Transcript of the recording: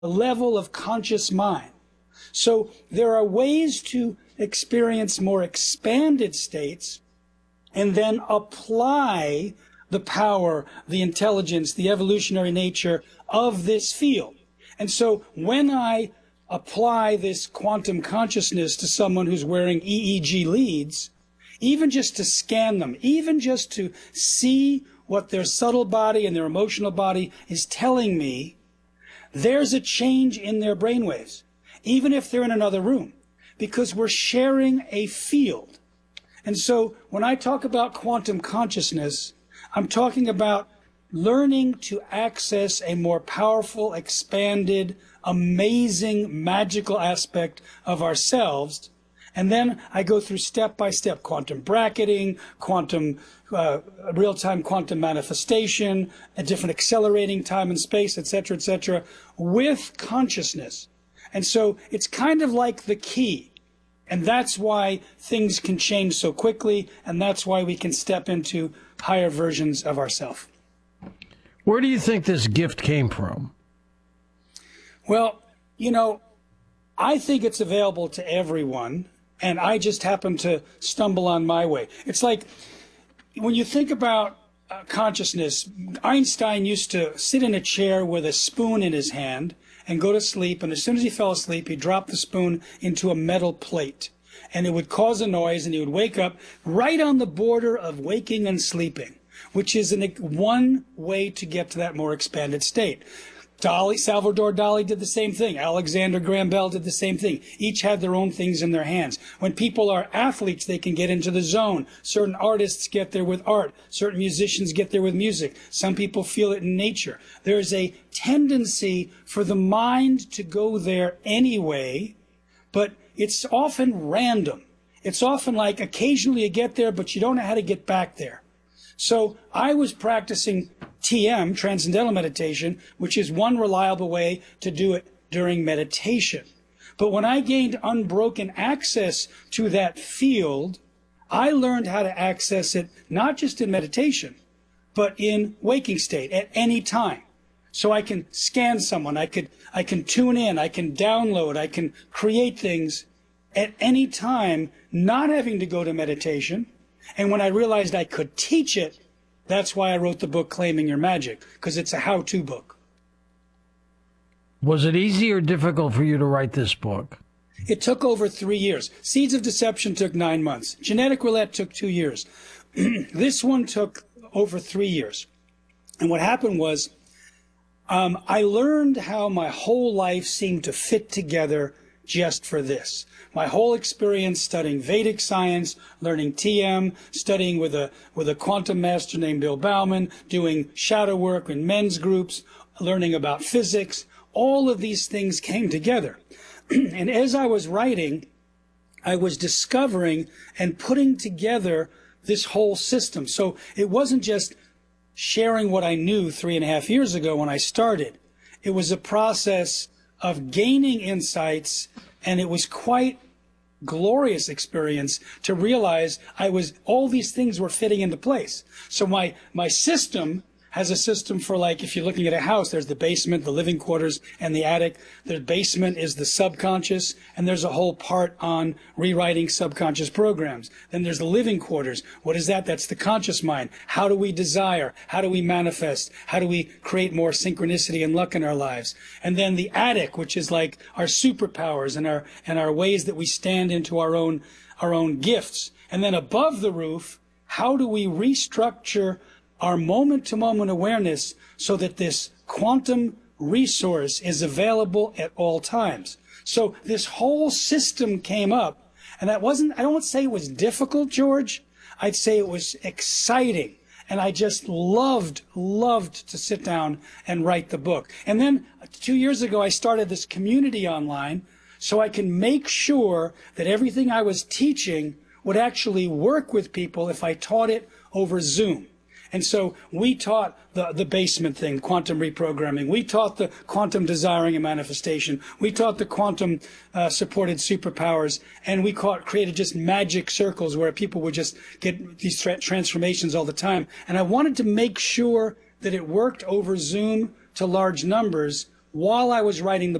level of conscious mind. So there are ways to experience more expanded states and then apply the power, the intelligence, the evolutionary nature of this field. And so when I apply this quantum consciousness to someone who's wearing EEG leads, even just to scan them, even just to see what their subtle body and their emotional body is telling me, there's a change in their brainwaves, even if they're in another room, because we're sharing a field. And so when I talk about quantum consciousness, I'm talking about learning to access a more powerful, expanded, amazing, magical aspect of ourselves. And then I go through step-by-step quantum bracketing, quantum real-time quantum manifestation, a different accelerating time and space, etc., with consciousness. And so it's kind of like the key. And that's why things can change so quickly, and that's why we can step into higher versions of ourselves. Where do you think this gift came from? Well, you know, I think it's available to everyone, and I just happened to stumble on my way. It's like when you think about consciousness, Einstein used to sit in a chair with a spoon in his hand and go to sleep, and as soon as he fell asleep, he'd drop the spoon into a metal plate, and it would cause a noise, and he would wake up right on the border of waking and sleeping, which is one way to get to that more expanded state. Salvador Dali did the same thing. Alexander Graham Bell did the same thing. Each had their own things in their hands. When people are athletes, they can get into the zone. Certain artists get there with art. Certain musicians get there with music. Some people feel it in nature. There's a tendency for the mind to go there anyway, but it's often random. It's often like occasionally you get there, but you don't know how to get back there. So I was practicing TM, Transcendental Meditation, which is one reliable way to do it during meditation. But when I gained unbroken access to that field, I learned how to access it not just in meditation, but in waking state at any time. So I can scan someone, I can tune in, I can download, I can create things at any time, not having to go to meditation. And when I realized I could teach it, that's why I wrote the book Claiming Your Magic, because it's a how-to book. Was it easy or difficult for you to write this book? It took over 3 years. Seeds of Deception took 9 months. Genetic Roulette took 2 years. This one took over 3 years. And what happened was I learned how my whole life seemed to fit together just for this. My whole experience studying Vedic science, learning TM, studying with a quantum master named Bill Bauman, doing shadow work in men's groups, learning about physics, all of these things came together. And as I was writing, I was discovering and putting together this whole system. So it wasn't just sharing what I knew 3.5 years ago when I started. It was a process of gaining insights, and it was quite glorious experience to realize all these things were fitting into place. So my system has a system for, like, if you're looking at a house, there's the basement, the living quarters, and the attic. The basement is the subconscious, and there's a whole part on rewriting subconscious programs. Then there's the living quarters. What is that? That's the conscious mind. How do we desire? How do we manifest? How do we create more synchronicity and luck in our lives? And then the attic, which is like our superpowers and our ways that we stand into our own gifts. And then above the roof, how do we restructure our moment-to-moment awareness so that this quantum resource is available at all times. So this whole system came up, and I don't want to say it was difficult, George. I'd say it was exciting, and I just loved to sit down and write the book. And then 2 years ago, I started this community online so I can make sure that everything I was teaching would actually work with people if I taught it over Zoom. And so we taught the basement thing, quantum reprogramming. We taught the quantum desiring and manifestation. We taught the quantum supported superpowers. And we created just magic circles where people would just get these transformations all the time. And I wanted to make sure that it worked over Zoom to large numbers while I was writing the